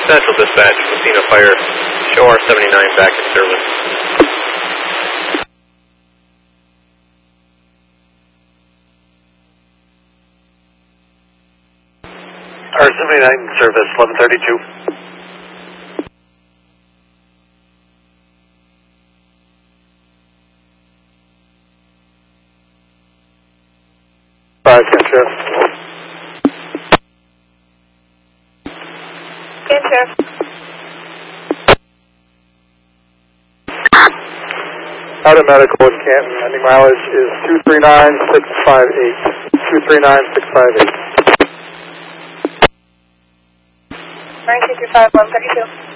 Central Dispatch, Casino Fire, show R79 back in service. R79 in service, 1132. Out of medical in Canton, ending mileage is 239658. 239658. 965 132.